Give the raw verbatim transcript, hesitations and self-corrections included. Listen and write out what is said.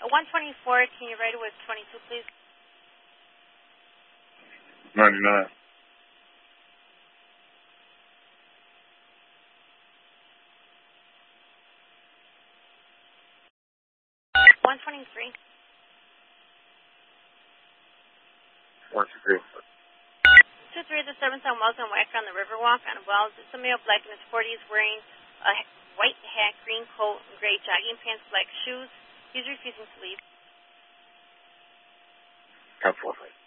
Uh, one twenty-four, can you write it with twenty-two, please? ninety-nine. one twenty-three. one two three. two three at the seventh on Wells and Wacker on the Riverwalk on Wells. It's a male black in his forties wearing a white hat, green coat, and gray jogging pants, black shoes. He's refusing to leave. ten four.